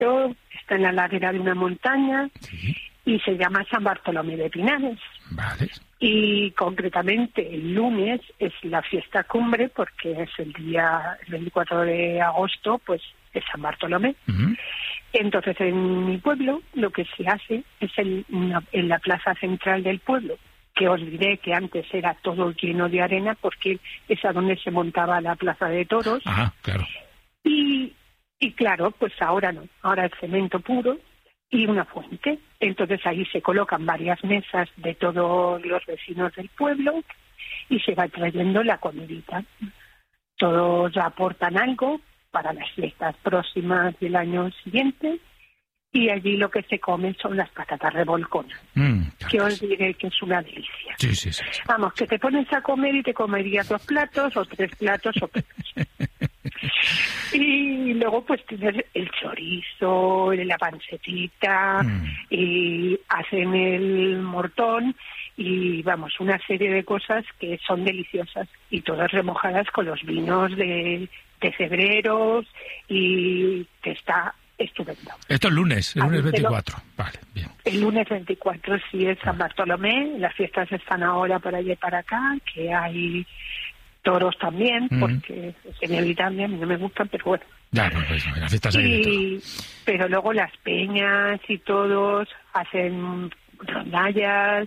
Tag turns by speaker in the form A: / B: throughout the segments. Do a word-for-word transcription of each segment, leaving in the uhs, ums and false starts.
A: está en la ladera de una montaña,
B: sí,
A: y se llama San Bartolomé de Pinares.
B: vale.
A: Y concretamente el lunes es la fiesta cumbre, porque es el día el veinticuatro de agosto, pues es San Bartolomé.
B: Uh-huh.
A: Entonces en mi pueblo lo que se hace es en, una, en la plaza central del pueblo, que os diré que antes era todo lleno de arena porque es a donde se montaba la plaza de toros.
B: Ajá, claro.
A: Y, y claro, pues ahora no, ahora es cemento puro y una fuente. Entonces ahí se colocan varias mesas de todos los vecinos del pueblo y se va trayendo la comidita. Todos aportan algo para las fiestas próximas del año siguiente y allí lo que se come son las patatas revolconas,
B: Mm,
A: que os diré que es una delicia.
B: sí, sí, sí, sí.
A: Vamos, que te pones a comer y te comerías dos platos o tres platos o tres. Y luego pues tienes el chorizo, la pancetita,
B: Mm.
A: y hacen el mortón y vamos, una serie de cosas que son deliciosas y todas remojadas con los vinos de, de Cebreros y que está estupendo.
B: Esto es lunes, el lunes
A: Ahí te lo-
B: veinticuatro. Vale, bien.
A: El lunes veinticuatro sí es San Bartolomé, las fiestas están ahora para allá y para acá, que hay toros también,
B: Mm.
A: porque es inevitable, a mí no me gustan, pero bueno.
B: Ya, pues, pues en las fiestas hay de todo.
A: Y, pero luego las peñas y todos hacen rondallas,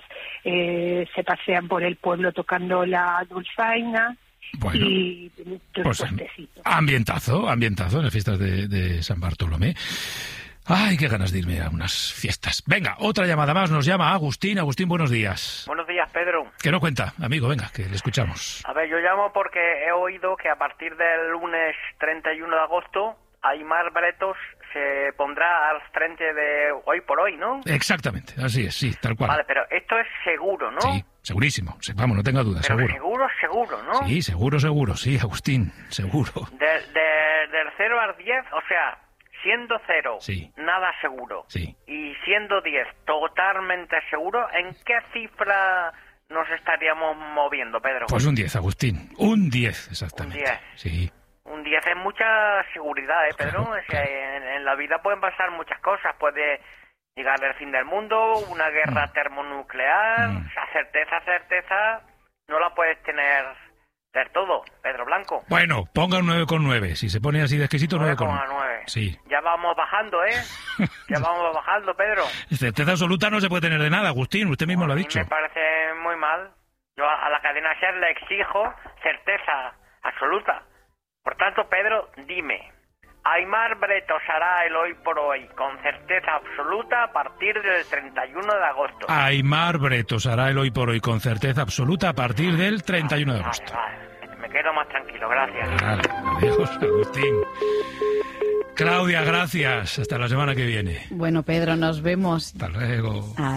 A: eh, se pasean por el pueblo tocando la dulzaina.
B: Bueno,
A: Y tus
B: pues
A: puestecitos.
B: ambientazo, ambientazo en las fiestas de, de San Bartolomé. Ay, qué ganas de irme a unas fiestas. Venga, otra llamada más, nos llama Agustín. Agustín, buenos días.
C: Buenos días, Pedro.
B: ¿Qué nos cuenta, amigo? Venga, que le escuchamos.
C: A ver, yo llamo porque he oído que a partir del lunes treinta y uno de agosto, Aimar Bretos se pondrá al frente de Hoy por Hoy, ¿no?
B: Exactamente, así es, sí, tal cual.
C: Vale, pero esto es seguro, ¿no?
B: Sí, segurísimo. Sí, vamos, no tenga dudas,
C: Pero
B: seguro.
C: seguro, seguro, ¿no?
B: Sí, seguro, seguro, sí, Agustín, seguro.
C: De, de- del cero al diez, o sea, siendo cero,
B: Sí.
C: nada seguro.
B: Sí.
C: Y siendo diez, totalmente seguro, ¿en qué cifra nos estaríamos moviendo, Pedro?
B: Pues un diez, Agustín. Un diez, exactamente.
C: Un diez.
B: Sí.
C: Un diez es mucha seguridad, ¿eh, Pedro?
B: Claro,
C: Es que
B: claro.
C: en, en la vida pueden pasar muchas cosas. Puede llegar el fin del mundo, una guerra
B: Mm.
C: termonuclear.
B: Mm.
C: O sea, certeza, certeza, no la puedes tener del todo, Pedro Blanco.
B: Bueno, ponga un nueve con nueve. Si se pone así de exquisito, nueve con nueve.
C: nueve.
B: Sí.
C: Ya vamos bajando, ¿eh? Ya vamos bajando, Pedro.
B: Certeza absoluta no se puede tener de nada, Agustín. Usted mismo lo ha
C: A mí
B: dicho.
C: me parece muy mal. Yo a a la cadena SER le exijo certeza absoluta. Por tanto, Pedro, dime, Aimar Bretos hará el Hoy por Hoy con certeza absoluta a partir del treinta y uno de agosto.
B: Aimar Bretos hará el hoy por hoy con certeza absoluta a partir del treinta y uno de agosto.
C: Vale, vale, me quedo más tranquilo, gracias.
B: Vale, adiós, Agustín. Claudia, gracias. Hasta la semana que viene.
D: Bueno, Pedro, nos vemos.
B: Hasta luego.